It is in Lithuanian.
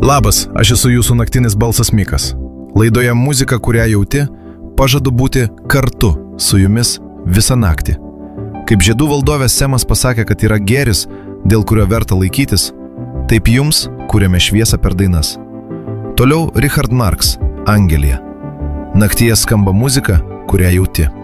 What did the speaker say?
Labas, aš esu jūsų naktinis balsas Mikas. Laidoje Muzika, kurią jauti, pažadu būti kartu su jumis visą naktį. Kaip žiedų valdovės Semas pasakė, kad yra gėris, dėl kurio verta laikytis, taip jums kuriame šviesą per dainas. Toliau Richard Marx, Angelija. Naktyje skamba muzika, kurią jauti.